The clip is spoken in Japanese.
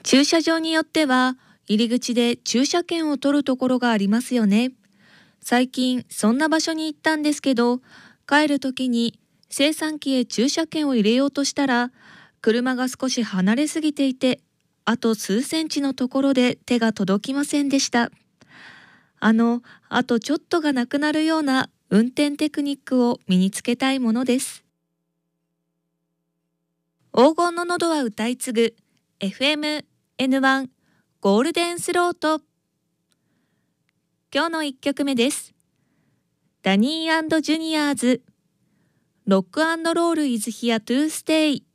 駐車場によっては入り口で駐車券を取るところがありますよね。最近そんな場所に行ったんですけど、帰る時に精算機へ駐車券を入れようとしたら、車が少し離れすぎていて、あと数センチのところで手が届きませんでした。あとちょっとがなくなるような運転テクニックを身につけたいものです。黄金の喉は歌い継ぐ FM N1 ゴールデンスロート。今日の1曲目です。ダニー&ジュニアーズロック&ロールイズヒアトゥーステイ。